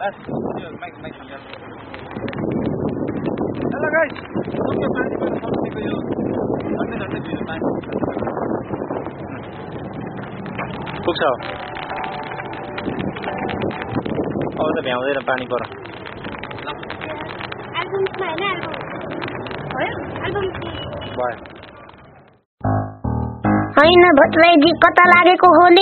Hello guys, पुग्छ अब त भ्याउँदैन पानी पर होइन भट्टराईजी कता लागेको हो नि